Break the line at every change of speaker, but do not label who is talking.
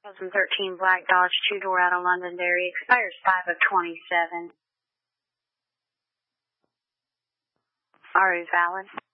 2013 Black Dodge 2-door out of Londonderry, expires 5 of 27. RO valid.